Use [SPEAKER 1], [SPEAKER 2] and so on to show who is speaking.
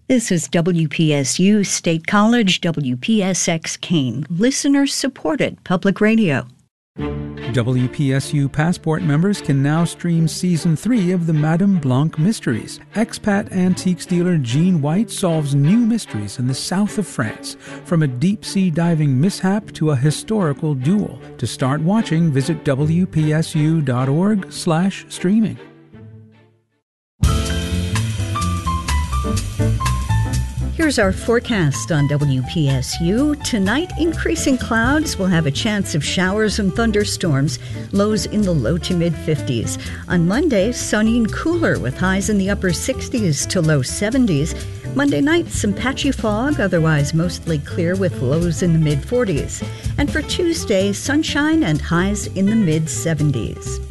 [SPEAKER 1] This is WPSU State College, WPSX Keene, listener-supported public radio.
[SPEAKER 2] WPSU Passport members can now stream Season 3 of the Madame Blanc Mysteries. Expat antiques dealer Jean White solves new mysteries in the south of France, from a deep-sea diving mishap to a historical duel. To start watching, visit wpsu.org/streaming.
[SPEAKER 1] Here's our forecast on WPSU. Tonight, increasing clouds will have a chance of showers and thunderstorms, lows in the low to mid-50s. On Monday, sunny and cooler with highs in the upper 60s to low 70s. Monday night, some patchy fog, otherwise mostly clear with lows in the mid-40s. And for Tuesday, sunshine and highs in the mid-70s.